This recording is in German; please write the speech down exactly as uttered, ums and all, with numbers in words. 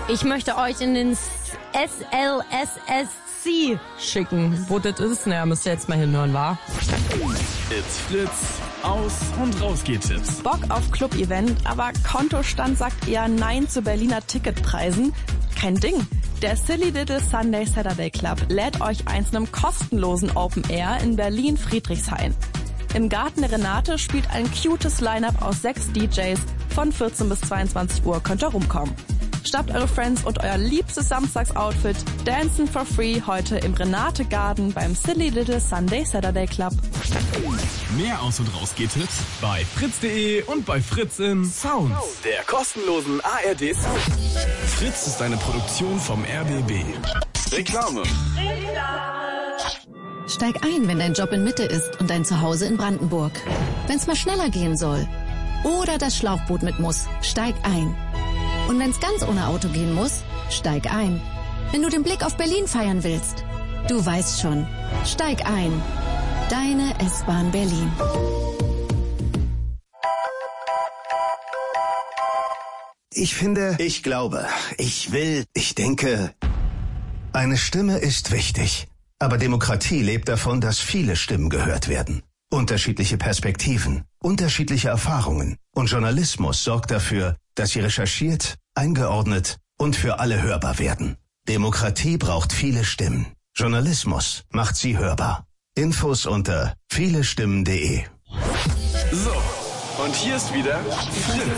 Ich möchte euch in den S L S S C schicken. Wo das ist, naja, müsst ihr jetzt mal hinhören, wa? It's Fritz. Aus- und Rausgeht-Tipps. Bock auf Club-Event, aber Kontostand sagt eher Nein zu Berliner Ticketpreisen? Kein Ding. Der Silly Little Sunday Saturday Club lädt euch ein zu einem kostenlosen Open Air in Berlin-Friedrichshain. Im Garten der Renate spielt ein cutes Line-Up aus sechs D Js. Von vierzehn bis zweiundzwanzig Uhr könnt ihr rumkommen. Schnappt eure Friends und euer liebstes Samstagsoutfit. Dancen for free heute im Renate Garden beim Silly Little Sunday Saturday Club. Mehr Aus- und Rausgeht-Tipps bei fritz punkt de und bei Fritz im Sounds, der kostenlosen A R D Sound. Fritz ist eine Produktion vom R B B. Reklame. Steig ein, wenn dein Job in Mitte ist und dein Zuhause in Brandenburg. Wenn's mal schneller gehen soll oder das Schlauchboot mit muss, steig ein. Und wenn's ganz ohne Auto gehen muss, steig ein. Wenn du den Blick auf Berlin feiern willst, du weißt schon, steig ein. Deine S-Bahn Berlin. Ich finde, ich glaube, ich will, ich denke, eine Stimme ist wichtig. Aber Demokratie lebt davon, dass viele Stimmen gehört werden. Unterschiedliche Perspektiven, unterschiedliche Erfahrungen. Und Journalismus sorgt dafür, dass sie recherchiert, eingeordnet und für alle hörbar werden. Demokratie braucht viele Stimmen. Journalismus macht sie hörbar. Infos unter vielestimmen punkt de. So, und hier ist wieder Fritz.